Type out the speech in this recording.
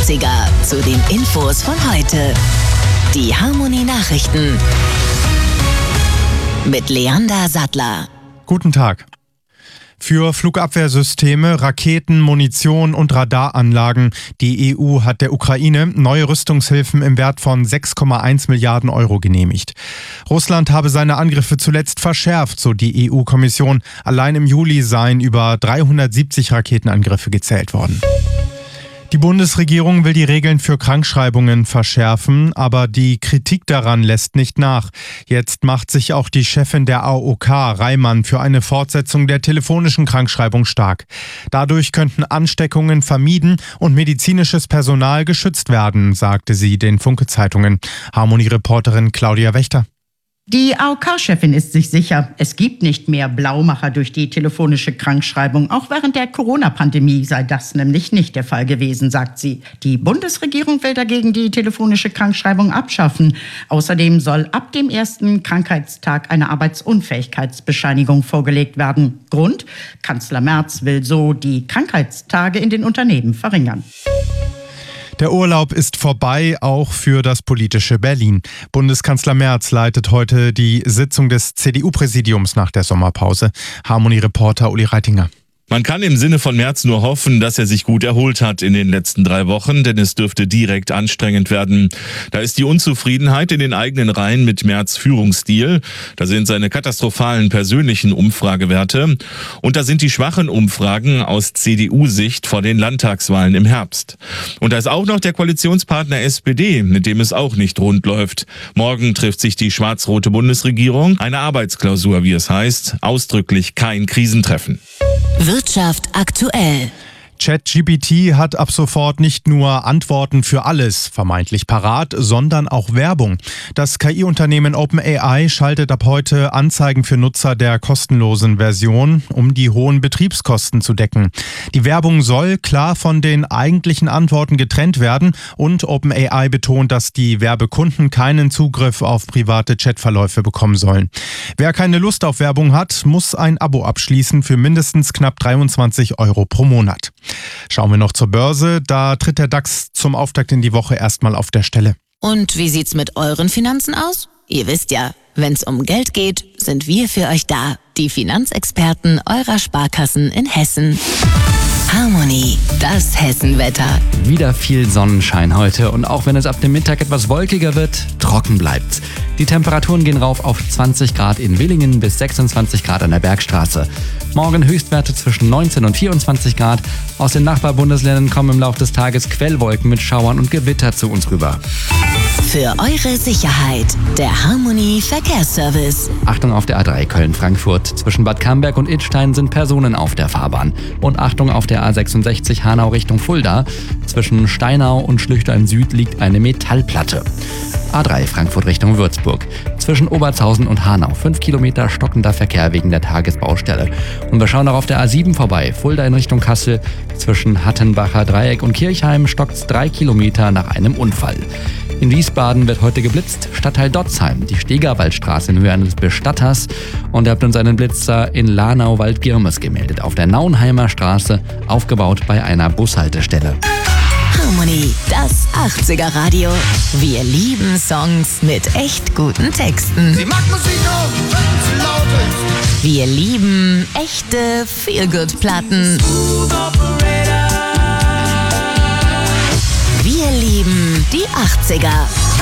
80er zu den Infos von heute. Die Harmony Nachrichten mit Leander Sattler. Guten Tag. Für Flugabwehrsysteme, Raketen, Munition und Radaranlagen. Die EU hat der Ukraine neue Rüstungshilfen im Wert von 6,1 Milliarden Euro genehmigt. Russland habe seine Angriffe zuletzt verschärft, so die EU-Kommission. Allein im Juli seien über 370 Raketenangriffe gezählt worden. Die Bundesregierung will die Regeln für Krankschreibungen verschärfen, aber die Kritik daran lässt nicht nach. Jetzt macht sich auch die Chefin der AOK, Reimann, für eine Fortsetzung der telefonischen Krankschreibung stark. Dadurch könnten Ansteckungen vermieden und medizinisches Personal geschützt werden, sagte sie den Funke-Zeitungen. Harmony-Reporterin Claudia Wächter. Die AOK-Chefin ist sich sicher, es gibt nicht mehr Blaumacher durch die telefonische Krankschreibung. Auch während der Corona-Pandemie sei das nämlich nicht der Fall gewesen, sagt sie. Die Bundesregierung will dagegen die telefonische Krankschreibung abschaffen. Außerdem soll ab dem ersten Krankheitstag eine Arbeitsunfähigkeitsbescheinigung vorgelegt werden. Grund? Kanzler Merz will so die Krankheitstage in den Unternehmen verringern. Der Urlaub ist vorbei, auch für das politische Berlin. Bundeskanzler Merz leitet heute die Sitzung des CDU-Präsidiums nach der Sommerpause. Harmony-Reporter Uli Reitinger. Man kann im Sinne von Merz nur hoffen, dass er sich gut erholt hat in den letzten 3 Wochen, denn es dürfte direkt anstrengend werden. Da ist die Unzufriedenheit in den eigenen Reihen mit Merz' Führungsstil, da sind seine katastrophalen persönlichen Umfragewerte und da sind die schwachen Umfragen aus CDU-Sicht vor den Landtagswahlen im Herbst. Und da ist auch noch der Koalitionspartner SPD, mit dem es auch nicht rund läuft. Morgen trifft sich die schwarz-rote Bundesregierung, eine Arbeitsklausur, wie es heißt, ausdrücklich kein Krisentreffen. Wirtschaft aktuell. ChatGPT hat ab sofort nicht nur Antworten für alles vermeintlich parat, sondern auch Werbung. Das KI-Unternehmen OpenAI schaltet ab heute Anzeigen für Nutzer der kostenlosen Version, um die hohen Betriebskosten zu decken. Die Werbung soll klar von den eigentlichen Antworten getrennt werden und OpenAI betont, dass die Werbekunden keinen Zugriff auf private Chatverläufe bekommen sollen. Wer keine Lust auf Werbung hat, muss ein Abo abschließen für mindestens knapp 23 Euro pro Monat. Schauen wir noch zur Börse. Da tritt der DAX zum Auftakt in die Woche erstmal auf der Stelle. Und wie sieht's mit euren Finanzen aus? Ihr wisst ja, wenn's um Geld geht, sind wir für euch da. Die Finanzexperten eurer Sparkassen in Hessen. Harmony, das Hessenwetter. Wieder viel Sonnenschein heute und auch wenn es ab dem Mittag etwas wolkiger wird, trocken bleibt's. Die Temperaturen gehen rauf auf 20 Grad in Villingen bis 26 Grad an der Bergstraße. Morgen Höchstwerte zwischen 19 und 24 Grad. Aus den Nachbarbundesländern kommen im Laufe des Tages Quellwolken mit Schauern und Gewitter zu uns rüber. Für eure Sicherheit, der Harmony Verkehrsservice. Achtung auf der A3 Köln-Frankfurt. Zwischen Bad Camberg und Idstein sind Personen auf der Fahrbahn. Und Achtung auf der A66 Hanau Richtung Fulda. Zwischen Steinau und Schlüchtern Süd liegt eine Metallplatte. A3 Frankfurt Richtung Würzburg. Zwischen Obertshausen und Hanau 5 Kilometer stockender Verkehr wegen der Tagesbaustelle. Und wir schauen noch auf der A7 vorbei. Fulda in Richtung Kassel. Zwischen Hattenbacher Dreieck und Kirchheim stockt's 3 Kilometer nach einem Unfall. In Wiesbaden wird heute geblitzt. Stadtteil Dotzheim, die Stegerwaldstraße in Höhe eines Bestatters. Und ihr habt uns einen Blitzer in Lahnau-Waldgirmes gemeldet. Auf der Nauenheimer Straße, aufgebaut bei einer Bushaltestelle. Harmony, das 80er Radio. Wir lieben Songs mit echt guten Texten. Sie macht Musik auf, wenn sie laut ist. Wir lieben echte Feel-Good-Platten. Wir lieben die 80er.